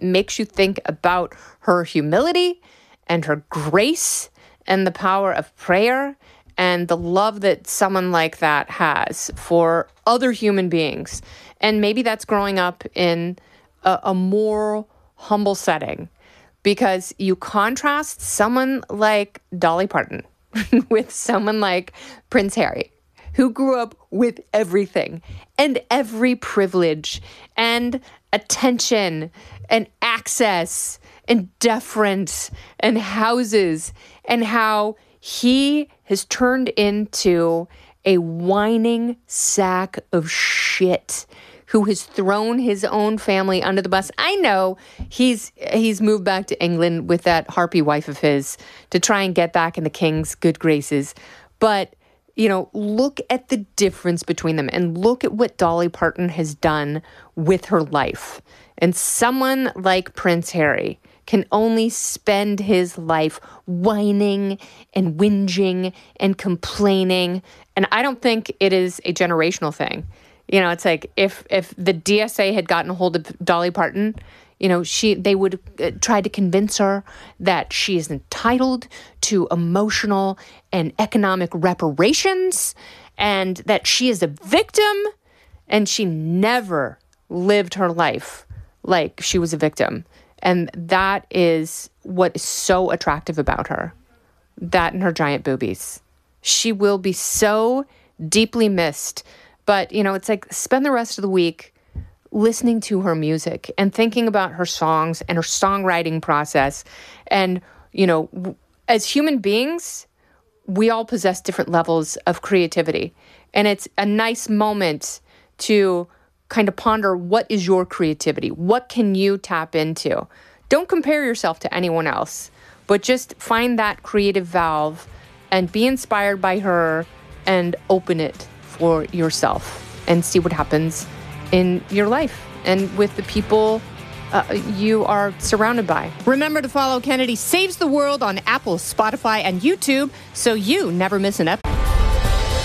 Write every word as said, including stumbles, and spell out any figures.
it makes you think about her humility and her grace and the power of prayer and the love that someone like that has for other human beings. And maybe that's growing up in a, a more humble setting, because you contrast someone like Dolly Parton with someone like Prince Harry, who grew up with everything and every privilege and attention and access and deference and houses, and how he has turned into a whining sack of shit who has thrown his own family under the bus. I know he's he's moved back to England with that harpy wife of his to try and get back in the king's good graces. But, you know, look at the difference between them and look at what Dolly Parton has done with her life. And someone like Prince Harry can only spend his life whining and whinging and complaining. And I don't think it is a generational thing. You know, it's like if if the D S A had gotten a hold of Dolly Parton, you know, she they would uh, try to convince her that she is entitled to emotional and economic reparations and that she is a victim, and she never lived her life like she was a victim. And that is what is so attractive about her. That and her giant boobies. She will be so deeply missed. But, you know, it's like spend the rest of the week listening to her music and thinking about her songs and her songwriting process. And, you know, w- as human beings, we all possess different levels of creativity. And it's a nice moment to kind of ponder, what is your creativity? What can you tap into? Don't compare yourself to anyone else, but just find that creative valve and be inspired by her and open it for yourself and see what happens in your life and with the people uh, you are surrounded by. Remember to follow Kennedy Saves the World on Apple, Spotify, and YouTube so you never miss an episode.